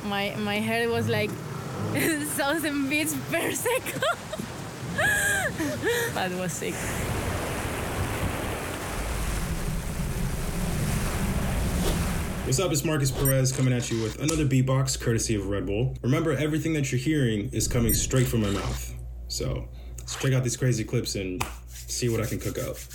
my head was like 1,000 beats per second. That was sick. What's up, it's Marcus Perez coming at you with another beatbox courtesy of Red Bull. Remember, everything that you're hearing is coming straight from my mouth. So let's check out these crazy clips and see what I can cook up.